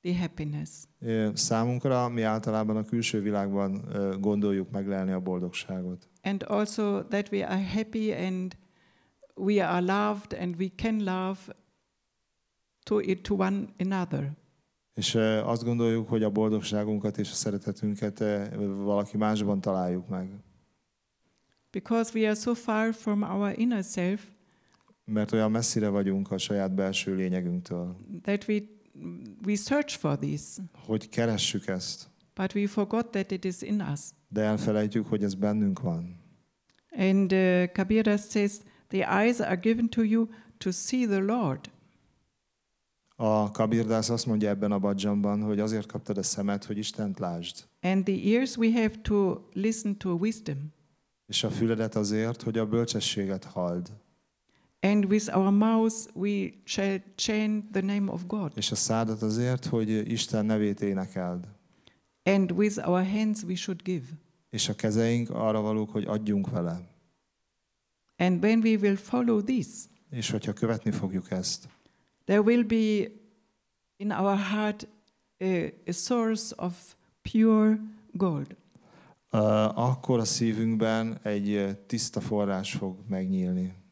the happiness. Számunkra mi általában a külső világban gondoljuk meglelni a boldogságot. And also that we are happy and we are loved and we can love to one another. És azt gondoljuk, hogy a boldogságunkat és a szeretetünket valaki másban találjuk meg. Because we are so far from our inner self, Mert olyan messzire vagyunk a saját belső lényegünktől. that we search for this, Hogy keressük ezt, but we forgot that it is in us. de elfelejtjük, hogy ez bennünk van. And Kabira says, the eyes are given to you to see the Lord. A Kabirdász azt mondja ebben a badzsamban, hogy azért kaptad a szemet, hogy Istent lásd. And the ears we have to listen to wisdom. És a füledet azért, hogy a bölcsességet halld. And with our mouths we shall chant the name of God. És a szádat azért, hogy Isten nevét énekeld. And with our hands we should give. És a kezeink arra valók, hogy adjunk vele. And when we will follow this, És hogyha követni fogjuk ezt, there will be in our heart a source of pure gold. akkor a szívünkben egy tiszta forrás fog megnyílni.